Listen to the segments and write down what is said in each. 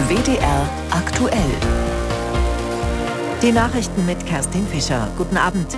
WDR aktuell. Die Nachrichten mit Kerstin Fischer. Guten Abend.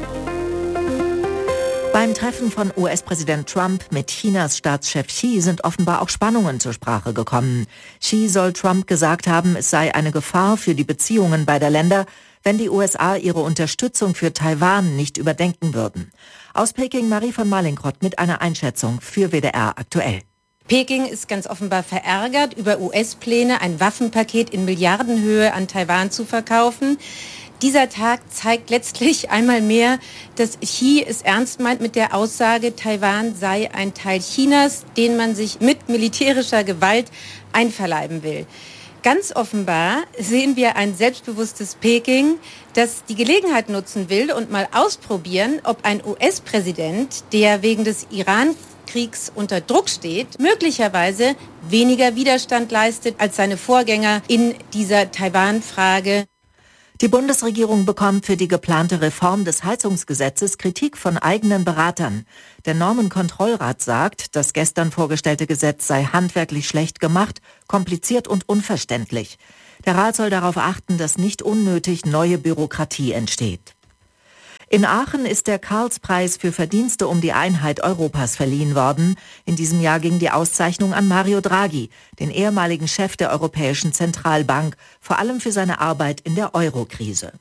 Beim Treffen von US-Präsident Trump mit Chinas Staatschef Xi sind offenbar auch Spannungen zur Sprache gekommen. Xi soll Trump gesagt haben, es sei eine Gefahr für die Beziehungen beider Länder, wenn die USA ihre Unterstützung für Taiwan nicht überdenken würden. Aus Peking Marie von Mallinckrodt mit einer Einschätzung für WDR aktuell. Peking ist ganz offenbar verärgert über US-Pläne, ein Waffenpaket in Milliardenhöhe an Taiwan zu verkaufen. Dieser Tag zeigt letztlich einmal mehr, dass Xi es ernst meint mit der Aussage, Taiwan sei ein Teil Chinas, den man sich mit militärischer Gewalt einverleiben will. Ganz offenbar sehen wir ein selbstbewusstes Peking, das die Gelegenheit nutzen will und mal ausprobieren, ob ein US-Präsident, der wegen des Iran-Kriegs unter Druck steht, möglicherweise weniger Widerstand leistet als seine Vorgänger in dieser Taiwan-Frage. Die Bundesregierung bekommt für die geplante Reform des Heizungsgesetzes Kritik von eigenen Beratern. Der Normenkontrollrat sagt, das gestern vorgestellte Gesetz sei handwerklich schlecht gemacht, kompliziert und unverständlich. Der Rat soll darauf achten, dass nicht unnötig neue Bürokratie entsteht. In Aachen ist der Karlspreis für Verdienste um die Einheit Europas verliehen worden. In diesem Jahr ging die Auszeichnung an Mario Draghi, den ehemaligen Chef der Europäischen Zentralbank, vor allem für seine Arbeit in der Euro-Krise.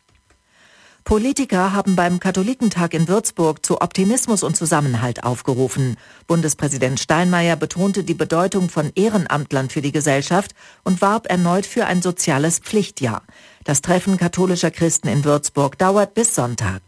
Politiker haben beim Katholikentag in Würzburg zu Optimismus und Zusammenhalt aufgerufen. Bundespräsident Steinmeier betonte die Bedeutung von Ehrenamtlern für die Gesellschaft und warb erneut für ein soziales Pflichtjahr. Das Treffen katholischer Christen in Würzburg dauert bis Sonntag.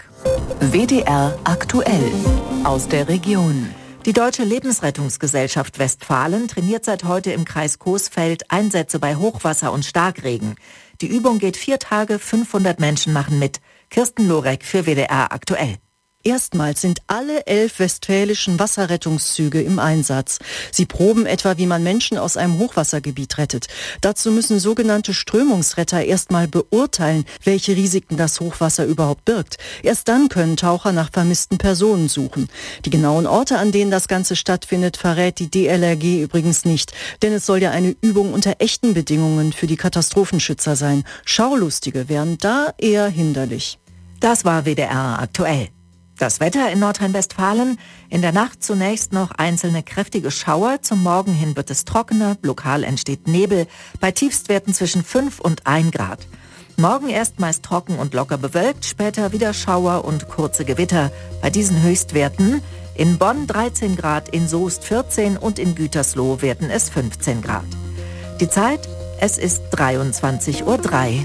WDR aktuell aus der Region. Die Deutsche Lebensrettungsgesellschaft Westfalen trainiert seit heute im Kreis Coesfeld Einsätze bei Hochwasser und Starkregen. Die Übung geht 4 Tage, 500 Menschen machen mit. Kirsten Lorek für WDR aktuell. Erstmals sind alle 11 westfälischen Wasserrettungszüge im Einsatz. Sie proben etwa, wie man Menschen aus einem Hochwassergebiet rettet. Dazu müssen sogenannte Strömungsretter erstmal beurteilen, welche Risiken das Hochwasser überhaupt birgt. Erst dann können Taucher nach vermissten Personen suchen. Die genauen Orte, an denen das Ganze stattfindet, verrät die DLRG übrigens nicht. Denn es soll ja eine Übung unter echten Bedingungen für die Katastrophenschützer sein. Schaulustige wären da eher hinderlich. Das war WDR aktuell. Das Wetter in Nordrhein-Westfalen. In der Nacht zunächst noch einzelne kräftige Schauer. Zum Morgen hin wird es trockener. Lokal entsteht Nebel. Bei Tiefstwerten zwischen 5 und 1 Grad. Morgen erst meist trocken und locker bewölkt. Später wieder Schauer und kurze Gewitter. Bei diesen Höchstwerten in Bonn 13 Grad, in Soest 14 und in Gütersloh werden es 15 Grad. Die Zeit, es ist 23:03 Uhr.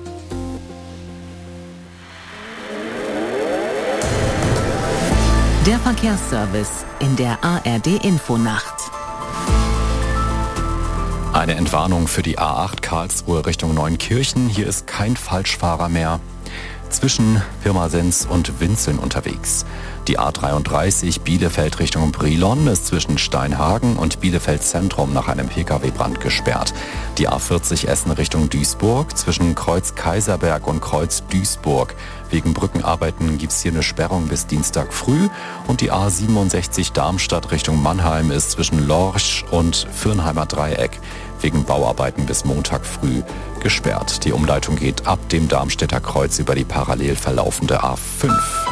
Der Verkehrsservice in der ARD-Infonacht. Eine Entwarnung für die A8 Karlsruhe Richtung Neunkirchen. Hier ist kein Falschfahrer mehr zwischen Pirmasens und Winzeln unterwegs. Die A33 Bielefeld Richtung Brilon ist zwischen Steinhagen und Bielefeld Zentrum nach einem Pkw-Brand gesperrt. Die A40 Essen Richtung Duisburg zwischen Kreuz Kaiserberg und Kreuz Duisburg. Wegen Brückenarbeiten gibt es hier eine Sperrung bis Dienstag früh. Und die A67 Darmstadt Richtung Mannheim ist zwischen Lorch und Fürnheimer Dreieck wegen Bauarbeiten bis Montag früh gesperrt. Die Umleitung geht ab dem Darmstädter Kreuz über die parallel verlaufende A5.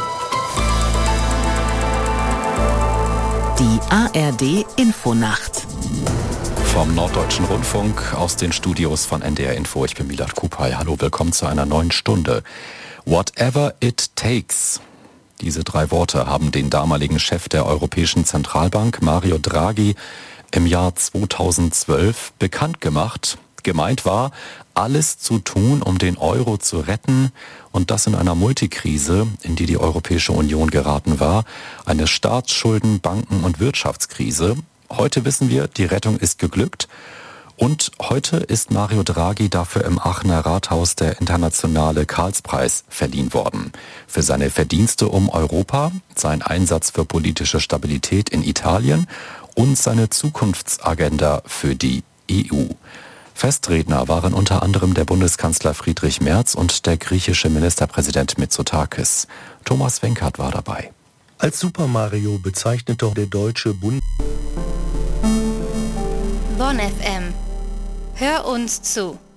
Die ARD-Infonacht. Vom Norddeutschen Rundfunk aus den Studios von NDR Info. Ich bin Milad Kupay. Hallo, willkommen zu einer neuen Stunde. Whatever it takes. Diese 3 Worte haben den damaligen Chef der Europäischen Zentralbank, Mario Draghi, im Jahr 2012 bekannt gemacht. Gemeint war, alles zu tun, um den Euro zu retten, und das in einer Multikrise, in die die Europäische Union geraten war, eine Staatsschulden-, Banken- und Wirtschaftskrise. Heute wissen wir, die Rettung ist geglückt. Und heute ist Mario Draghi dafür im Aachener Rathaus der internationale Karlspreis verliehen worden. Für seine Verdienste um Europa, sein Einsatz für politische Stabilität in Italien und seine Zukunftsagenda für die EU. Festredner waren unter anderem der Bundeskanzler Friedrich Merz und der griechische Ministerpräsident Mitsotakis. Thomas Wenkert war dabei. Als Super Mario bezeichnete der deutsche Bund. Bonn FM. Hör uns zu.